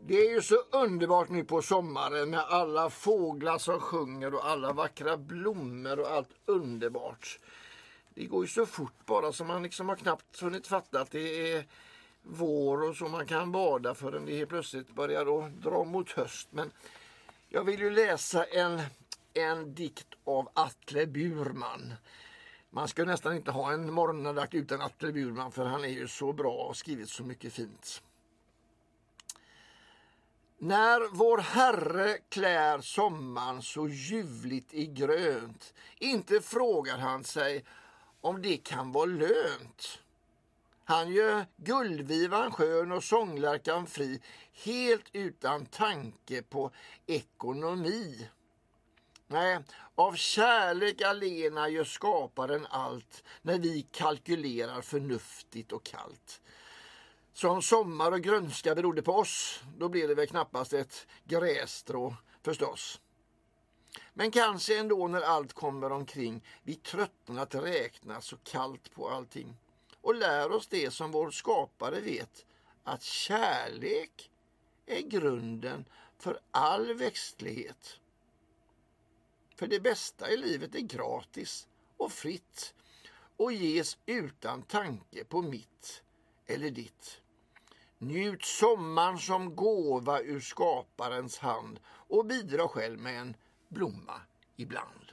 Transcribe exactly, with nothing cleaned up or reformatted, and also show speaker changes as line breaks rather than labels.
Det är ju så underbart nu på sommaren med alla fåglar som sjunger och alla vackra blommor och allt underbart. Det går ju så fort bara så man liksom har knappt hunnit fatta att det är vår och så man kan bada förrän det helt plötsligt börjar att dra mot höst. Men jag vill ju läsa en, en dikt av Atle Burman. Man ska nästan inte ha en morgonandakt utan Atle Burman, för han är ju så bra och skrivit så mycket fint. När vår Herre klär sommaren så ljuvligt i grönt, inte frågar han sig om det kan vara lönt. Han gör guldvivan skön och sånglärkan fri, helt utan tanke på ekonomi. Nej, av kärlek alena gör skaparen allt, när vi kalkylerar förnuftigt och kallt. Som sommar och grönska berodde på oss, då blir det väl knappast ett grässtrå förstås. Men kanske ändå när allt kommer omkring, vi tröttnar att räkna så kallt på allting. Och lär oss det som vår skapare vet, att kärlek är grunden för all växtlighet. För det bästa i livet är gratis och fritt och ges utan tanke på mitt eller ditt. Njut sommaren som gåva ur skaparens hand och bidra själv med en blomma ibland.